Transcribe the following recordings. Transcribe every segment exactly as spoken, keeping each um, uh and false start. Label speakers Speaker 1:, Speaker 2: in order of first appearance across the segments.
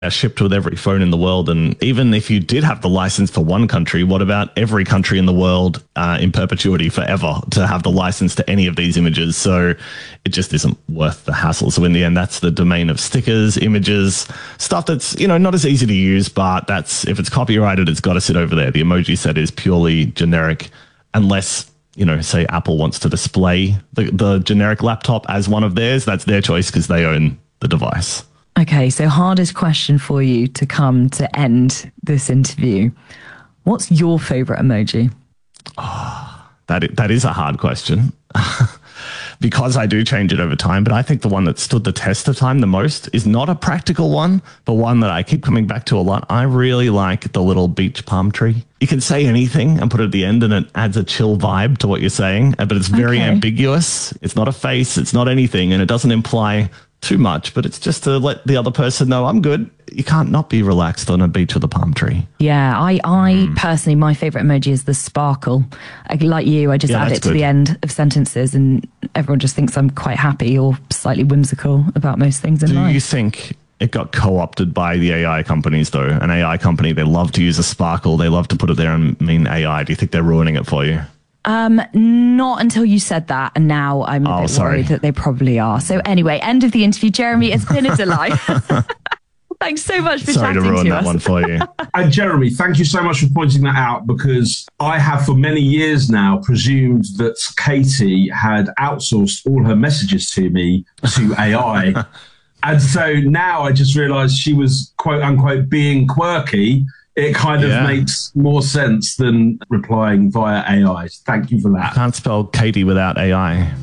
Speaker 1: shipped with every phone in the world. And even if you did have the license for one country, what about every country in the world uh, in perpetuity forever to have the license to any of these images? So it just isn't worth the hassle. So in the end, that's the domain of stickers, images, stuff that's, you know, not as easy to use, but that's, if it's copyrighted, it's got to sit over there. The emoji set is purely generic, unless, you know, say Apple wants to display the, the generic laptop as one of theirs. That's their choice because they own the device.
Speaker 2: Okay, so hardest question for you to come to end this interview. What's your favorite emoji?
Speaker 1: Oh, that, that is a hard question because I do change it over time. But I think the one that stood the test of time the most is not a practical one, but one that I keep coming back to a lot. I really like the little beach palm tree. You can say anything and put it at the end and it adds a chill vibe to what you're saying, but it's very okay. ambiguous. It's not a face, it's not anything, and it doesn't imply too much, but it's just to let the other person know I'm good. You can't not be relaxed on a beach with a palm tree.
Speaker 2: Yeah, I, I mm. personally, my favorite emoji is the sparkle. I, like you, I just yeah, add it to good. the end of sentences and everyone just thinks I'm quite happy or slightly whimsical about most things in
Speaker 1: Do
Speaker 2: life.
Speaker 1: Do you think it got co-opted by the A I companies though? An A I company, they love to use a sparkle. They love to put it there and mean A I. Do you think they're ruining it for you?
Speaker 2: Um, not until you said that, and now I'm a
Speaker 1: oh,
Speaker 2: bit
Speaker 1: sorry.
Speaker 2: worried that they probably are. So anyway, end of the interview. Jeremy, it's been a delight. Thanks so much for
Speaker 1: sorry
Speaker 2: chatting
Speaker 1: to ruin
Speaker 2: to
Speaker 1: that
Speaker 2: us.
Speaker 1: one for you.
Speaker 3: And Jeremy, thank you so much for pointing that out, because I have for many years now presumed that Katie had outsourced all her messages to me to A I. And so now I just realised she was, quote unquote, being quirky. It kind of yeah. makes more sense than replying via A I. Thank you for that.
Speaker 1: I can't spell Katie without A I.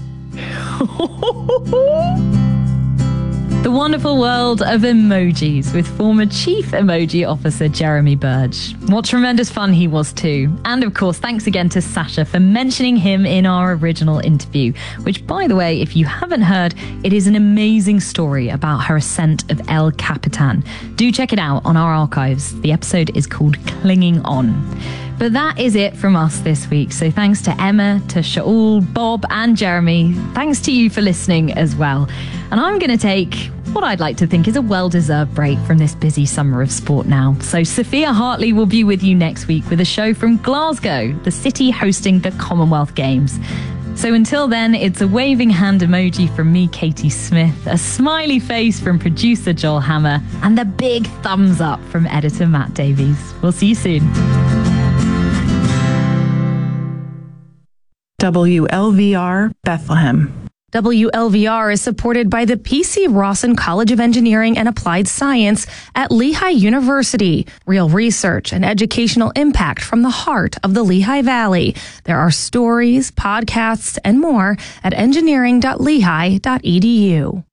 Speaker 2: The wonderful world of emojis with former Chief Emoji Officer Jeremy Burge. What tremendous fun he was too. And of course, thanks again to Sasha for mentioning him in our original interview, which, by the way, if you haven't heard, it is an amazing story about her ascent of El Capitan. Do check it out on our archives. The episode is called Clinging On. But that is it from us this week. So thanks to Emma, to Shaul, Bob and Jeremy. Thanks to you for listening as well. And I'm going to take what I'd like to think is a well-deserved break from this busy summer of sport now. So Sophia Hartley will be with you next week with a show from Glasgow, the city hosting the Commonwealth Games. So until then, it's a waving hand emoji from me, Katie Smith, a smiley face from producer Joel Hammer, and the big thumbs up from editor Matt Davies. We'll see you soon.
Speaker 4: W L V R Bethlehem.
Speaker 5: W L V R is supported by the P C Rawson College of Engineering and Applied Science at Lehigh University. Real research and educational impact from the heart of the Lehigh Valley. There are stories, podcasts, and more at engineering dot lehigh dot e d u.